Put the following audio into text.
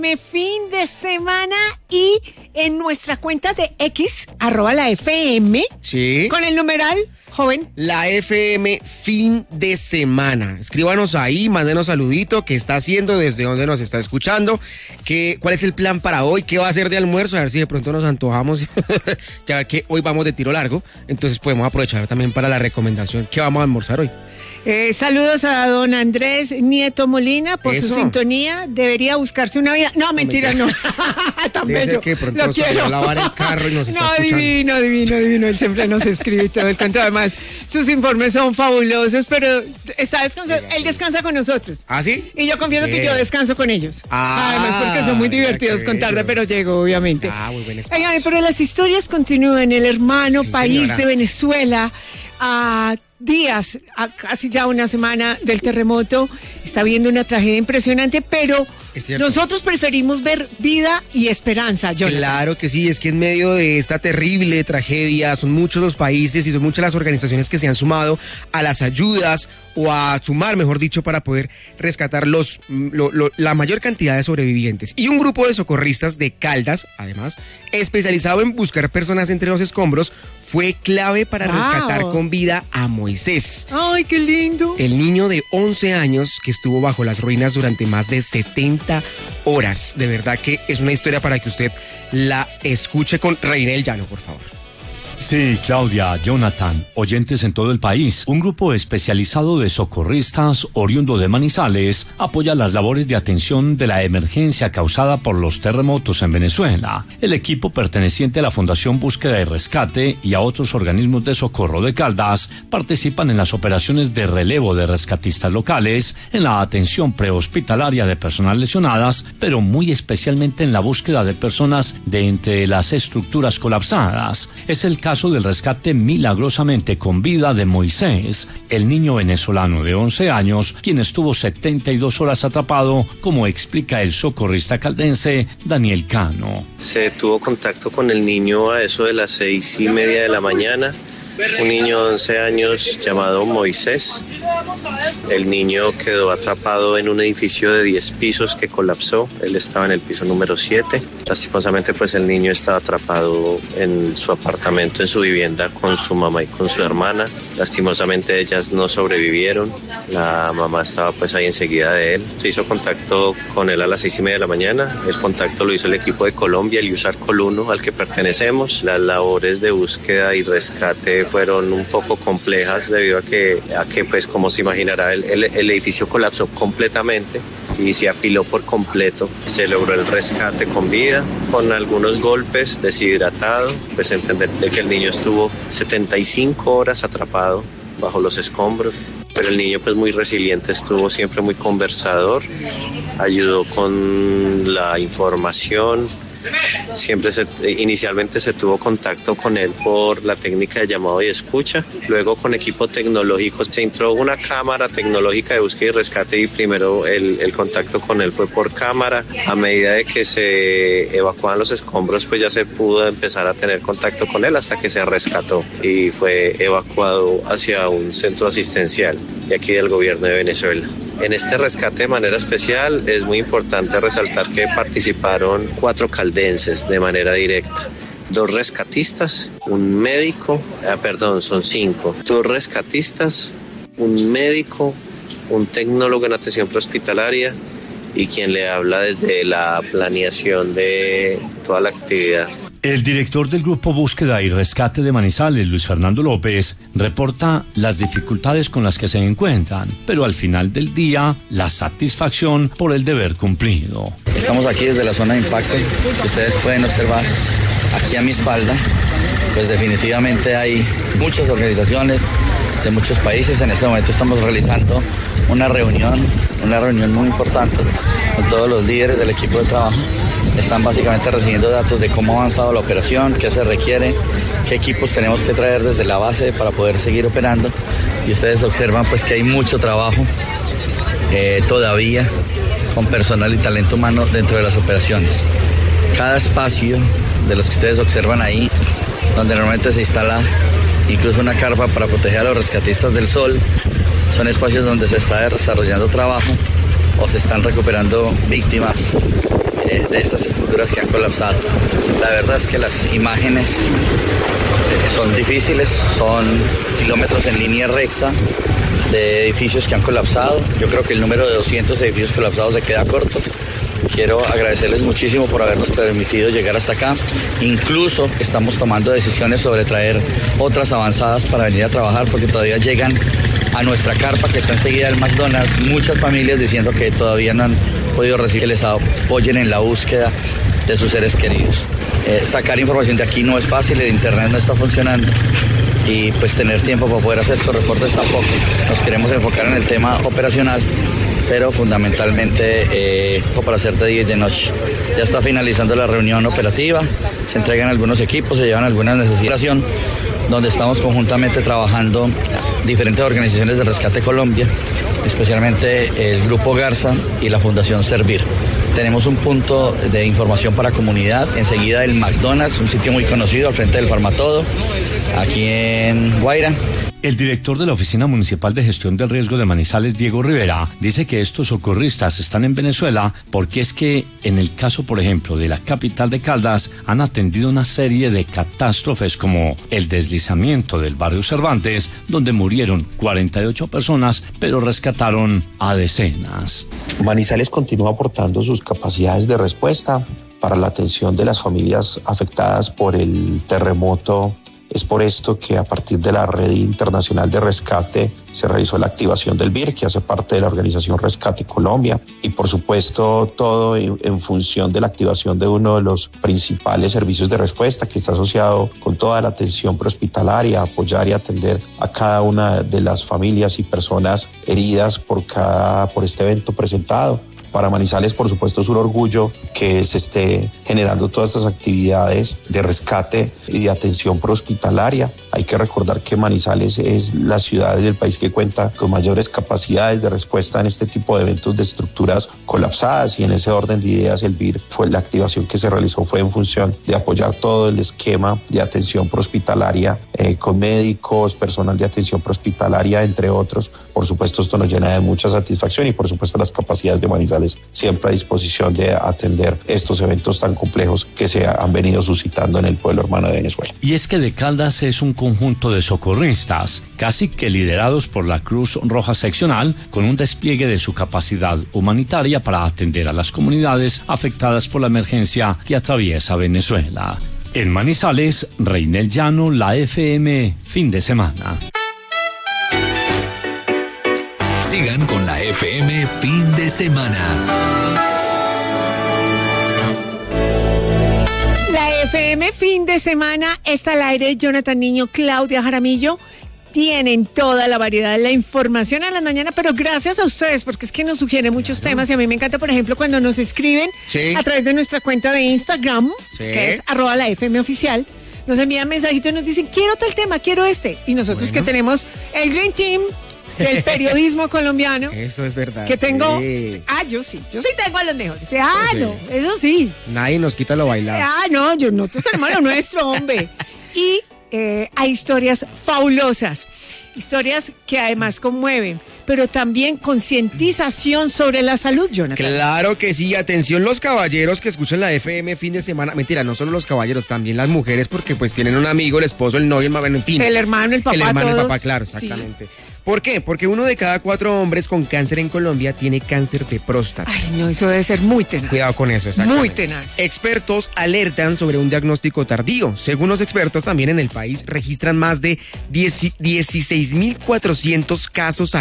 Fin de semana y en nuestra cuenta de X, @la FM, sí, con el numeral, joven, la FM fin de semana. Escríbanos ahí, mándenos saludito, qué está haciendo, desde dónde nos está escuchando, cuál es el plan para hoy, qué va a hacer de almuerzo, a ver si de pronto nos antojamos, ya que hoy vamos de tiro largo, entonces podemos aprovechar también para la recomendación, ¿qué vamos a almorzar hoy? Saludos a don Andrés Nieto Molina por su sintonía. Debería buscarse una vida. No, mentira, no. Tan bello. Que pronto lo quiero. A lavar el carro y nos está escuchando. Divino. Él siempre nos escribe y todo el cuento. Además, sus informes son fabulosos, pero está descansando. Él descansa con nosotros. ¿Ah, sí? Y yo confieso que yo descanso con ellos. Además, porque son muy divertidos con tarde, pero llego, obviamente. Muy buen espacio. Oigan, pero las historias continúan. El hermano país de Venezuela, a días, casi ya una semana del terremoto, está viendo una tragedia impresionante, pero nosotros preferimos ver vida y esperanza, Jonathan. Claro que sí, es que en medio de esta terrible tragedia son muchos los países y son muchas las organizaciones que se han sumado a las ayudas o a sumar, mejor dicho, para poder rescatar la mayor cantidad de sobrevivientes. Y un grupo de socorristas de Caldas, además, especializado en buscar personas entre los escombros, fue clave para rescatar con vida a Moisés. ¡Ay, qué lindo! El niño de 11 años que estuvo bajo las ruinas durante más de 70 horas. De verdad que es una historia para que usted la escuche con Reinel Llano, por favor. Sí, Claudia, Jonathan, oyentes en todo el país. Un grupo especializado de socorristas oriundo de Manizales apoya las labores de atención de la emergencia causada por los terremotos en Venezuela. El equipo perteneciente a la Fundación Búsqueda y Rescate y a otros organismos de socorro de Caldas participan en las operaciones de relevo de rescatistas locales, en la atención prehospitalaria de personas lesionadas, pero muy especialmente en la búsqueda de personas de entre las estructuras colapsadas. Es el caso del rescate milagrosamente con vida de Moisés, el niño venezolano de 11 años, quien estuvo 72 horas atrapado, como explica el socorrista caldense Daniel Cano. Se tuvo contacto con el niño a eso de las 6:30 de la mañana. Un niño de 11 años llamado Moisés. El niño quedó atrapado en un edificio de 10 pisos que colapsó. Él estaba en el piso número 7. Lastimosamente, pues el niño estaba atrapado en su apartamento, en su vivienda, con su mamá y con su hermana. Lastimosamente ellas no sobrevivieron. La mamá estaba pues ahí enseguida de él. Se hizo contacto con él a las 6:30 de la mañana. El contacto lo hizo el equipo de Colombia, el USAR Col-1, al que pertenecemos. Las labores de búsqueda y rescate fueron un poco complejas debido a que pues como se imaginará el edificio colapsó completamente y se apiló por completo. Se logró el rescate con vida, con algunos golpes, deshidratado, pues entender que el niño estuvo 75 horas atrapado bajo los escombros. Pero el niño pues muy resiliente, estuvo siempre muy conversador, ayudó con la información. Siempre inicialmente se tuvo contacto con él por la técnica de llamado y escucha, luego con equipo tecnológico se introdujo una cámara tecnológica de búsqueda y rescate y primero el contacto con él fue por cámara. A medida de que se evacuaban los escombros pues ya se pudo empezar a tener contacto con él hasta que se rescató y fue evacuado hacia un centro asistencial de aquí del gobierno de Venezuela. En este rescate de manera especial es muy importante resaltar que participaron 4 caldenses de manera directa. 2 rescatistas, un médico, son 5. 2 rescatistas, un médico, un tecnólogo en atención prehospitalaria y quien le habla desde la planeación de toda la actividad. El director del Grupo Búsqueda y Rescate de Manizales, Luis Fernando López, reporta las dificultades con las que se encuentran, pero al final del día, la satisfacción por el deber cumplido. Estamos aquí desde la zona de impacto, que ustedes pueden observar aquí a mi espalda, pues definitivamente hay muchas organizaciones de muchos países. En este momento estamos realizando una reunión muy importante con todos los líderes del equipo de trabajo. Están básicamente recibiendo datos de cómo ha avanzado la operación, qué se requiere, qué equipos tenemos que traer desde la base para poder seguir operando. Y ustedes observan pues que hay mucho trabajo todavía con personal y talento humano dentro de las operaciones. Cada espacio de los que ustedes observan ahí, donde normalmente se instala incluso una carpa para proteger a los rescatistas del sol, son espacios donde se está desarrollando trabajo o se están recuperando víctimas de estas estructuras que han colapsado. La verdad es que las imágenes son difíciles, son kilómetros en línea recta de edificios que han colapsado. Yo creo que el número de 200 edificios colapsados se queda corto. Quiero agradecerles muchísimo por habernos permitido llegar hasta acá. Incluso estamos tomando decisiones sobre traer otras avanzadas para venir a trabajar, porque todavía llegan a nuestra carpa que está enseguida del McDonald's muchas familias diciendo que todavía no han podido recibir, que les apoyen en la búsqueda de sus seres queridos. Sacar información de aquí no es fácil, el internet no está funcionando y pues tener tiempo para poder hacer estos reportes tampoco. Nos queremos enfocar en el tema operacional, pero fundamentalmente para hacer de día y de noche. Ya está finalizando la reunión operativa, se entregan algunos equipos, se llevan algunas necesidades, donde estamos conjuntamente trabajando diferentes organizaciones de Rescate Colombia, especialmente el Grupo Garza y la Fundación Servir. Tenemos un punto de información para comunidad, enseguida del McDonald's, un sitio muy conocido al frente del Farmatodo, aquí en Guaira. El director de la Oficina Municipal de Gestión del Riesgo de Manizales, Diego Rivera, dice que estos socorristas están en Venezuela porque es que en el caso, por ejemplo, de la capital de Caldas, han atendido una serie de catástrofes como el deslizamiento del barrio Cervantes, donde murieron 48 personas, pero rescataron a decenas. Manizales continúa aportando sus capacidades de respuesta para la atención de las familias afectadas por el terremoto. Es por esto que a partir de la Red Internacional de Rescate se realizó la activación del BIR, que hace parte de la organización Rescate Colombia, y por supuesto todo en función de la activación de uno de los principales servicios de respuesta que está asociado con toda la atención prehospitalaria, apoyar y atender a cada una de las familias y personas heridas por este evento presentado. Para Manizales, por supuesto, es un orgullo que se esté generando todas estas actividades de rescate y de atención prehospitalaria. Hay que recordar que Manizales es la ciudad del país que cuenta con mayores capacidades de respuesta en este tipo de eventos de estructuras colapsadas, y en ese orden de ideas el BIR la activación que se realizó fue en función de apoyar todo el esquema de atención prehospitalaria con médicos, personal de atención prehospitalaria, entre otros. Por supuesto, esto nos llena de mucha satisfacción y por supuesto las capacidades de Manizales siempre a disposición de atender estos eventos tan complejos que se han venido suscitando en el pueblo hermano de Venezuela. Y es que de Caldas es un conjunto de socorristas, casi que liderados por la Cruz Roja Seccional, con un despliegue de su capacidad humanitaria para atender a las comunidades afectadas por la emergencia que atraviesa Venezuela. En Manizales, Reinel Llano, la FM, fin de semana. Sigan con la FM fin de semana. La FM fin de semana está al aire. Jonathan Niño, Claudia Jaramillo. Tienen toda la variedad de la información a la mañana, pero gracias a ustedes, porque es que nos sugieren muchos temas y a mí me encanta, por ejemplo, cuando nos escriben a través de nuestra cuenta de Instagram, que es @lafmoficial. Nos envían mensajitos y nos dicen, quiero tal tema, quiero este. Y nosotros que tenemos el Green Team del periodismo colombiano. Eso es verdad. Que tengo. Sí. Yo sí tengo a los mejores. No, eso sí. Nadie nos quita lo bailado. No, nosotros tenemos lo nuestro, hombre. Y hay historias fabulosas. Historias que además conmueven, pero también concientización sobre la salud, Jonathan. Claro que sí, atención los caballeros que escuchan la FM fin de semana. Mentira, no solo los caballeros, también las mujeres, porque pues tienen un amigo, el esposo, el novio, en fin. El hermano, el papá, el hermano, todos. El papá, claro, exactamente. Sí. ¿Por qué? Porque 1 de cada 4 hombres con cáncer en Colombia tiene cáncer de próstata. Ay, no, eso debe ser muy tenaz. Cuidado con eso, exactamente. Muy tenaz. Expertos alertan sobre un diagnóstico tardío. Según los expertos, también en el país registran más de 16.400 casos